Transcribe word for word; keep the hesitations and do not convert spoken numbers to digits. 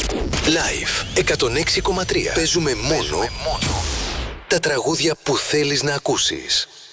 Live εκατόν έξι κόμμα τρία. Παίζουμε μόνο τα τραγούδια που θέλεις να ακούσεις.